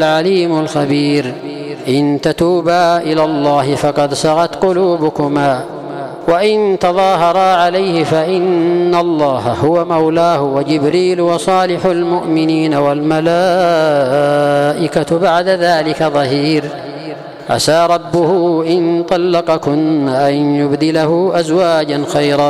العليم الخبير. إن تتوبا إلى الله فقد صغت قلوبكما، وإن تظاهرا عليه فإن الله هو مولاه وجبريل وصالح المؤمنين والملائكة بعد ذلك ظهير. عسى ربه إن طلقكن أن يبدله أزواجا خيرا